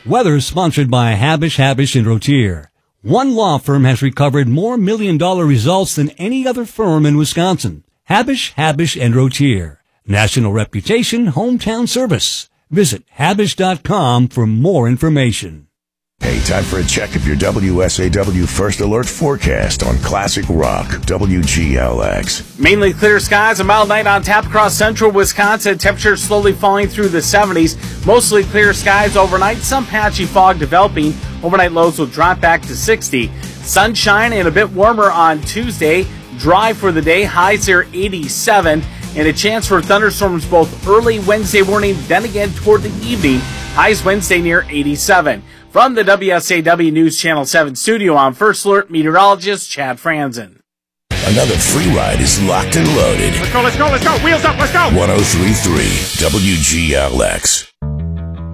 Weather sponsored by Habish, and Rotier. One law firm has recovered more million-dollar results than any other firm in Wisconsin. Habish, and Rotier. National reputation, hometown service. Visit Habish.com for more information. Hey, time for a check of your WSAW First Alert forecast on Classic Rock, WGLX. Mainly clear skies, a mild night on tap across central Wisconsin. Temperatures slowly falling through the 70s. Mostly clear skies overnight, some patchy fog developing. Overnight lows will drop back to 60. Sunshine and a bit warmer on Tuesday. Dry for the day, highs are 87. And a chance for thunderstorms both early Wednesday morning, then again toward the evening. Highs Wednesday near 87. From the WSAW News Channel 7 studio, I'm First Alert meteorologist Chad Franzen. Another free ride is locked and loaded. Let's go. Wheels up, let's go. 103.3 WGLX.